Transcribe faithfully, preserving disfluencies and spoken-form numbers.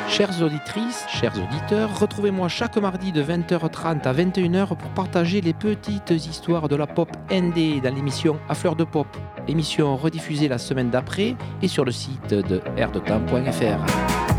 Chères auditrices, chers auditeurs, retrouvez-moi chaque mardi de vingt heures trente à vingt et une heures pour partager les petites histoires de la pop indé dans l'émission À Fleur de Pop. Émission rediffusée la semaine d'après et sur le site de air de temps point f r.